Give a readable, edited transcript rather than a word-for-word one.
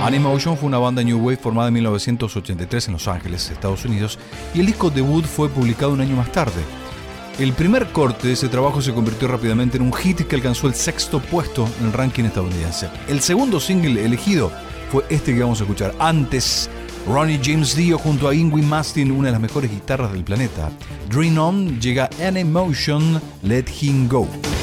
Animotion fue una banda New Wave formada en 1983 en Los Ángeles, Estados Unidos, y el disco debut fue publicado un año más tarde. El primer corte de ese trabajo se convirtió rápidamente en un hit que alcanzó el 6º puesto en el ranking estadounidense. El segundo single elegido fue este que vamos a escuchar. Antes, Ronnie James Dio junto a Yngwie Malmsteen, una de las mejores guitarras del planeta. Dream On, llega Animotion, Let Him Go.